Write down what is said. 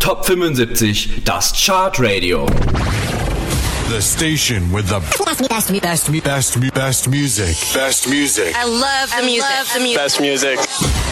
Top 75, das Chart Radio. The station with the best music. Best music. I love the music. Best music.